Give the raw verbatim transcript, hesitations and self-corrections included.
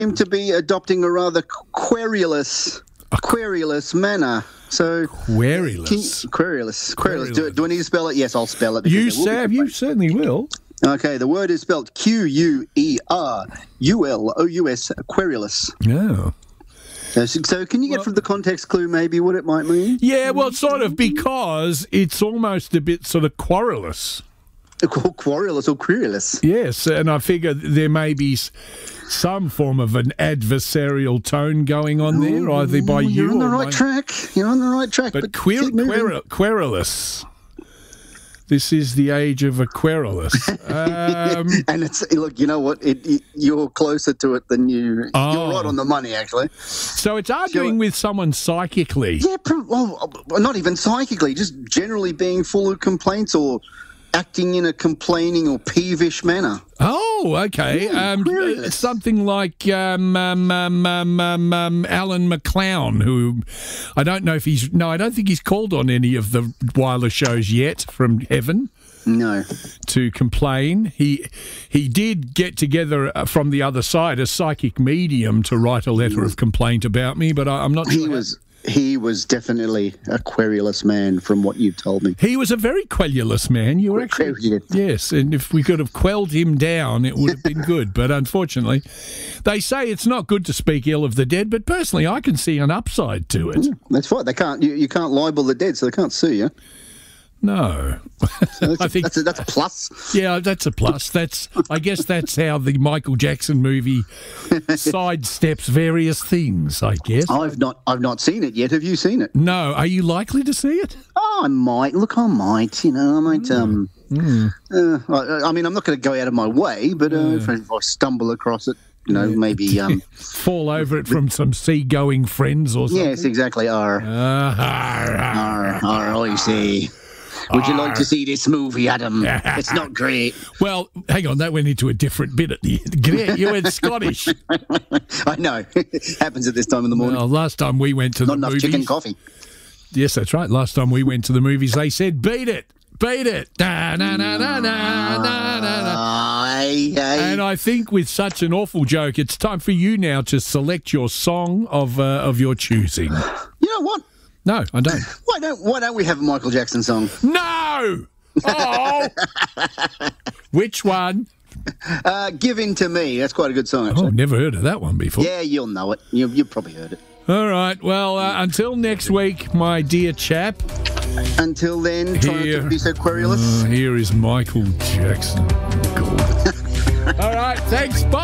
seem to be adopting a rather querulous, querulous manner. So querulous, can, querulous, querulous. Do, do I need to spell it? Yes, I'll spell it. You, Sav, you certainly will. Okay, the word is spelled Q U E R U L O U S, querulous. Yeah. So, so can you get well, from the context clue maybe what it might mean? Yeah, well, sort of, because it's almost a bit sort of querulous. Querulous or querulous? Yes, and I figure there may be some form of an adversarial tone going on there, oh, either by you or You're on the right my... track. You're on the right track. But, but quer- quer- querulous. This is the age of a querulous. Um, and it's look, you know what? It, it, you're closer to it than you. Oh. You're right on the money, actually. So it's arguing so, with someone psychically. Yeah, well, not even psychically, just generally being full of complaints or acting in a complaining or peevish manner. Oh, okay. Yeah, um, something like um, um, um, um, um, um, Alan McClown, who I don't know if he's... No, I don't think he's called on any of the wireless shows yet from heaven. No. To complain. He he did get together from the other side, a psychic medium, to write a letter of complaint about me, but I, I'm not he sure... Was- He was definitely a querulous man from what you told me. He was a very querulous man. You were actually... Querulous. Yes, and if we could have quelled him down, it would have been good. But unfortunately, they say it's not good to speak ill of the dead, but personally I can see an upside to it. Mm, that's right. They can't. You, you can't libel the dead, so they can't sue you. No. So that's, I think that's, a, that's a plus. Yeah, that's a plus. That's I guess that's how the Michael Jackson movie sidesteps various things, I guess. I've not I've not seen it yet. Have you seen it? No. Are you likely to see it? Oh, I might. Look, I might. You know, I might. Mm. Um, mm. uh, I, I mean, I'm not going to go out of my way, but uh, yeah. if, I, if I stumble across it, you know, maybe... Um, fall over it from some seagoing friends or something? Yes, exactly. Arr. Uh, arr, arr, arr, I see. Would you like to see this movie, Adam? It's not great. Well, hang on, that went into a different bit at the end. Great, you went Scottish. I know. It happens at this time in the morning. Well, last time we went to not the enough movies... chicken coffee. Yes, that's right. Last time we went to the movies, they said, beat it, beat it. Da, na, na, na, na, na, na. Aye, aye. And I think with such an awful joke, it's time for you now to select your song of uh, of your choosing. You know what? No, I don't. Why don't Why don't we have a Michael Jackson song? No! Oh! Which one? Uh, Give In To Me. That's quite a good song, actually. Oh, never heard of that one before. Yeah, you'll know it. You, you've probably heard it. All right. Well, uh, until next week, my dear chap. Until then, try not to be so querulous. Uh, here is Michael Jackson. All right. Thanks. Bye.